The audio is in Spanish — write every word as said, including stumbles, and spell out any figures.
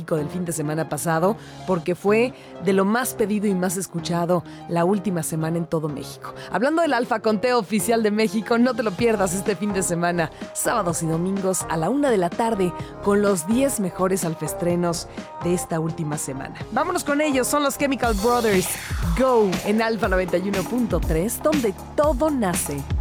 México del fin de semana pasado, porque fue de lo más pedido y más escuchado la última semana en todo México. Hablando del Alfa Conteo Oficial de México, no te lo pierdas este fin de semana, sábados y domingos a la una de la tarde, con los diez mejores alfestrenos de esta última semana. Vámonos con ellos, son los Chemical Brothers. Go en Alfa noventa y uno punto tres, donde todo nace.